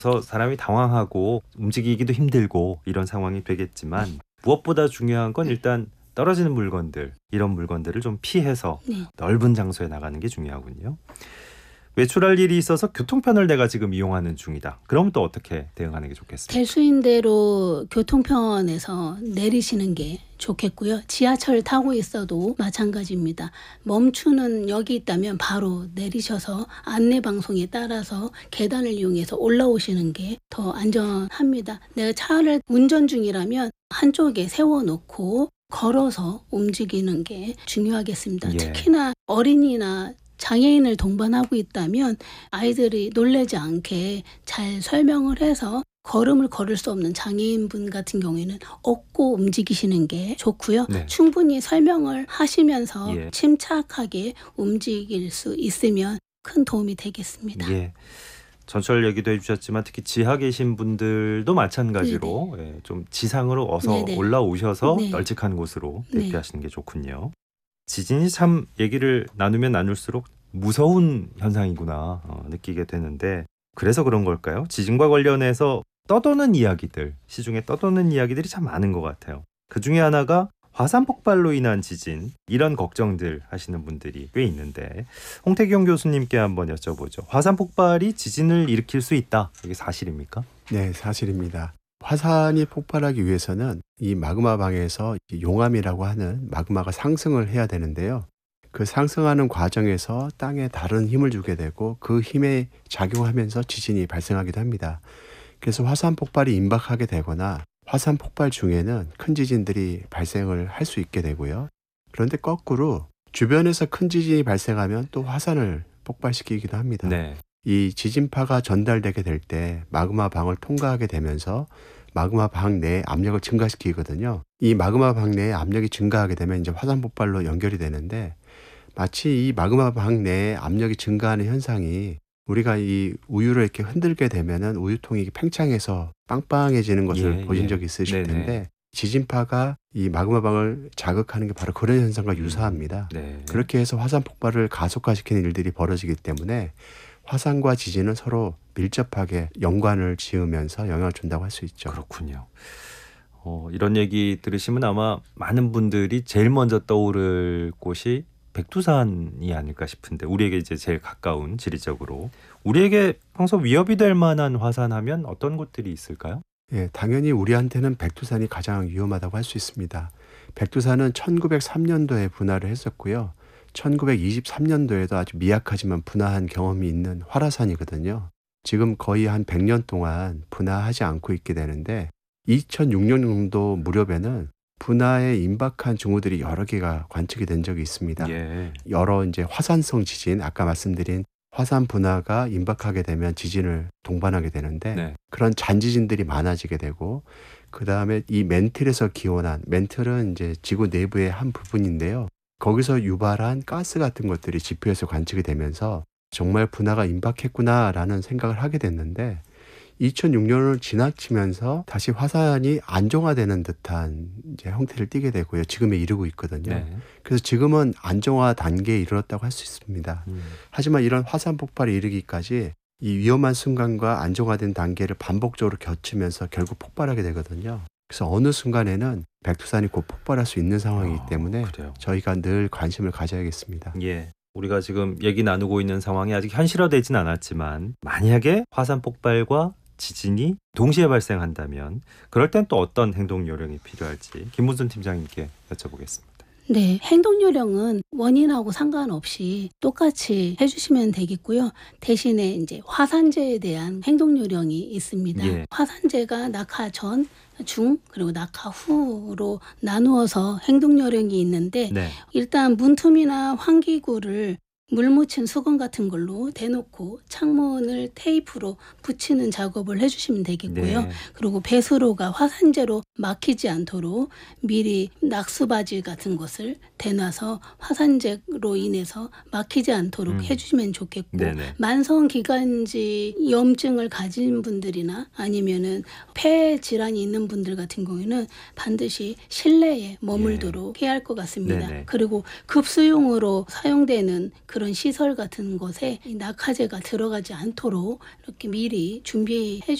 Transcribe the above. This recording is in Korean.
사람이 당황하고 움직이기도 힘들고 이런 상황이 되겠지만 무엇보다 중요한 건 일단 떨어지는 물건들, 이런 물건들을 좀 피해서 네. 넓은 장소에 나가는 게 중요하군요. 외출할 일이 있어서 교통편을 내가 지금 이용하는 중이다. 그럼 또 어떻게 대응하는 게 좋겠습니까? 될 수 있는 대로 교통편에서 내리시는 게 좋겠고요. 지하철 타고 있어도 마찬가지입니다. 멈추는 역이 있다면 바로 내리셔서 안내방송에 따라서 계단을 이용해서 올라오시는 게 더 안전합니다. 내가 차를 운전 중이라면 한쪽에 세워놓고 걸어서 움직이는 게 중요하겠습니다. 예. 특히나 어린이나 장애인을 동반하고 있다면 아이들이 놀라지 않게 잘 설명을 해서 걸음을 걸을 수 없는 장애인분 같은 경우에는 업고 움직이시는 게 좋고요. 네. 충분히 설명을 하시면서 예. 침착하게 움직일 수 있으면 큰 도움이 되겠습니다. 예. 전철 얘기도 해주셨지만 특히 지하 계신 분들도 마찬가지로 좀 지상으로 어서 네네. 올라오셔서 네. 널찍한 곳으로 네. 대피하시는 게 좋군요. 지진이 참 얘기를 나누면 나눌수록 무서운 현상이구나 느끼게 되는데, 그래서 그런 걸까요? 지진과 관련해서 떠도는 이야기들, 시중에 떠도는 이야기들이 참 많은 것 같아요. 그 중에 하나가 화산 폭발로 인한 지진, 이런 걱정들 하시는 분들이 꽤 있는데 홍태경 교수님께 한번 여쭤보죠. 화산 폭발이 지진을 일으킬 수 있다. 이게 사실입니까? 네, 사실입니다. 화산이 폭발하기 위해서는 이 마그마 방에서 용암이라고 하는 마그마가 상승을 해야 되는데요. 그 상승하는 과정에서 땅에 다른 힘을 주게 되고 그 힘에 작용하면서 지진이 발생하기도 합니다. 그래서 화산 폭발이 임박하게 되거나 화산 폭발 중에는 큰 지진들이 발생을 할 수 있게 되고요. 그런데 거꾸로 주변에서 큰 지진이 발생하면 또 화산을 폭발시키기도 합니다. 네. 이 지진파가 전달되게 될 때 마그마 방을 통과하게 되면서 마그마 방 내의 압력을 증가시키거든요. 이 마그마 방 내의 압력이 증가하게 되면 이제 화산 폭발로 연결이 되는데, 마치 이 마그마 방 내의 압력이 증가하는 현상이 우리가 이 우유를 이렇게 흔들게 되면은 우유통이 팽창해서 빵빵해지는 것을 보신 적이 있으실 네네. 텐데, 지진파가 이 마그마 방을 자극하는 게 바로 그런 현상과 유사합니다. 네. 그렇게 해서 화산 폭발을 가속화시키는 일들이 벌어지기 때문에 화산과 지진은 서로 밀접하게 연관을 지으면서 영향을 준다고 할 수 있죠. 그렇군요. 이런 얘기 들으시면 아마 많은 분들이 제일 먼저 떠오를 곳이 백두산이 아닐까 싶은데, 우리에게 이제 제일 가까운 지리적으로 우리에게 평소 위협이 될 만한 화산하면 어떤 곳들이 있을까요? 예, 당연히 우리한테는 백두산이 가장 위험하다고 할 수 있습니다. 백두산은 1903년도에 분화를 했었고요. 1923년도에도 아주 미약하지만 분화한 경험이 있는 활화산이거든요. 지금 거의 한 100년 동안 분화하지 않고 있게 되는데, 2006년도 무렵에는 분화에 임박한 징후들이 여러 개가 관측이 된 적이 있습니다. 예. 여러 이제 화산성 지진, 아까 말씀드린 화산 분화가 임박하게 되면 지진을 동반하게 되는데, 네. 그런 잔지진들이 많아지게 되고, 그 다음에 이 멘틀에서 기원한, 멘틀은 이제 지구 내부의 한 부분인데요. 거기서 유발한 가스 같은 것들이 지표에서 관측이 되면서 정말 분화가 임박했구나라는 생각을 하게 됐는데, 2006년을 지나치면서 다시 화산이 안정화되는 듯한 이제 형태를 띠게 되고요. 지금에 이르고 있거든요. 네. 그래서 지금은 안정화 단계에 이르렀다고 할 수 있습니다. 하지만 이런 화산 폭발에 이르기까지 이 위험한 순간과 안정화된 단계를 반복적으로 겪으면서 결국 폭발하게 되거든요. 그래서 어느 순간에는 백두산이 곧 폭발할 수 있는 상황이기 때문에 그래요. 저희가 늘 관심을 가져야겠습니다. 예. 우리가 지금 얘기 나누고 있는 상황이 아직 현실화되진 않았지만, 만약에 화산 폭발과 지진이 동시에 발생한다면 그럴 땐 또 어떤 행동 요령이 필요할지 김문순 팀장님께 여쭤보겠습니다. 네, 행동 요령은 원인하고 상관없이 똑같이 해주시면 되겠고요. 대신에 이제 화산재에 대한 행동 요령이 있습니다. 예. 화산재가 낙하 전, 중, 그리고 낙하 후로 나누어서 행동 요령이 있는데, 네. 일단 문틈이나 환기구를 물 묻힌 수건 같은 걸로 대놓고 창문을 테이프로 붙이는 작업을 해주시면 되겠고요. 네. 그리고 배수로가 화산재로 막히지 않도록 미리 낙수바지 같은 것을 대놔서 화산재로 인해서 막히지 않도록 해주시면 좋겠고, 네네. 만성기관지 염증을 가진 분들이나 아니면은 폐 질환이 있는 분들 같은 경우에는 반드시 실내에 머물도록 해야 할 것 같습니다. 네네. 그리고 급수용으로 사용되는 그런 그런 시설 같은 곳에 이 낙하재가 들어가지 않도록 이렇게 미리 준비해